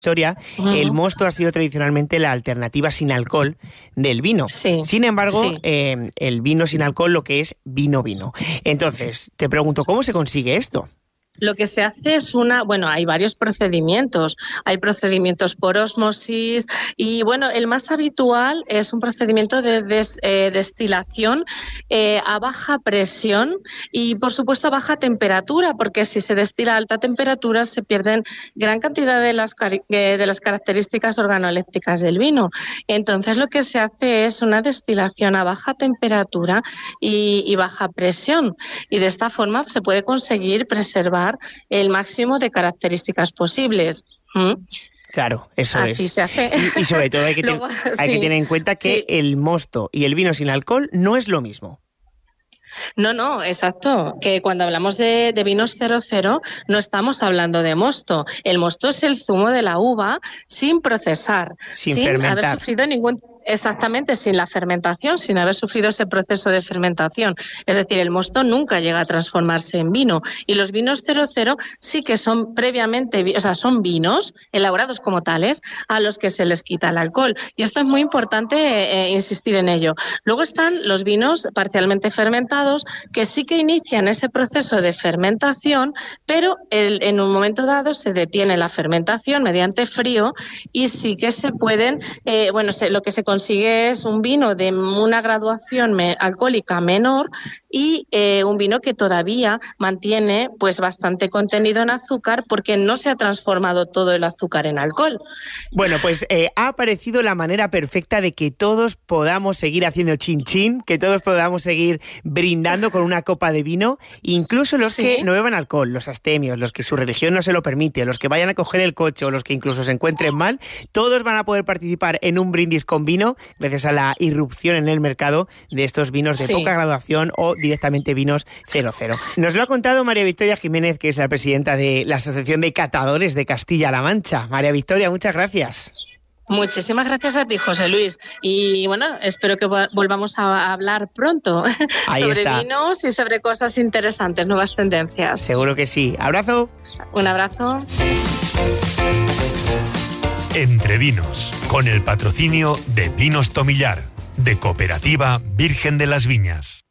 Victoria, el mosto ha sido tradicionalmente la alternativa sin alcohol del vino. Sí. Sin embargo, Sí. El vino sin alcohol, lo que es vino. Entonces, te pregunto, ¿cómo se consigue esto? Lo que se hace es hay varios procedimientos. Hay procedimientos por ósmosis y, el más habitual es un procedimiento de destilación a baja presión y, por supuesto, a baja temperatura, porque si se destila a alta temperatura se pierden gran cantidad de las características organolépticas del vino. Entonces, lo que se hace es una destilación a baja temperatura y baja presión. Y de esta forma se puede conseguir preservar el máximo de características posibles. Claro, eso es. Así se hace. Y sobre todo hay que tener en cuenta que el mosto y el vino sin alcohol no es lo mismo. No, exacto. Que cuando hablamos de vinos 00 no estamos hablando de mosto. El mosto es el zumo de la uva sin procesar, sin fermentar. haber sufrido Exactamente, sin la fermentación, sin haber sufrido ese proceso de fermentación. Es decir, el mosto nunca llega a transformarse en vino. Y los vinos 00 sí que son son vinos elaborados como tales a los que se les quita el alcohol. Y esto es muy importante insistir en ello. Luego están los vinos parcialmente fermentados que sí que inician ese proceso de fermentación, pero en un momento dado se detiene la fermentación mediante frío y sí que se pueden, lo que se consigue es un vino de una graduación alcohólica menor y un vino que todavía mantiene bastante contenido en azúcar porque no se ha transformado todo el azúcar en alcohol. Bueno, pues ha aparecido la manera perfecta de que todos podamos seguir haciendo chin chin, que todos podamos seguir brindando con una copa de vino, incluso los que no beban alcohol, los astemios, los que su religión no se lo permite, los que vayan a coger el coche o los que incluso se encuentren mal, todos van a poder participar en un brindis con vino gracias a la irrupción en el mercado de estos vinos de poca graduación o directamente vinos 00. Nos lo ha contado María Victoria Jiménez, que es la presidenta de la Asociación de Catadores de Castilla-La Mancha. María Victoria, muchas gracias. Muchísimas gracias a ti, José Luis. Y espero que volvamos a hablar pronto sobre vinos y sobre cosas interesantes, nuevas tendencias. Seguro que sí. Abrazo. Un abrazo. Entre Vinos, con el patrocinio de Vinos Tomillar, de Cooperativa Virgen de las Viñas.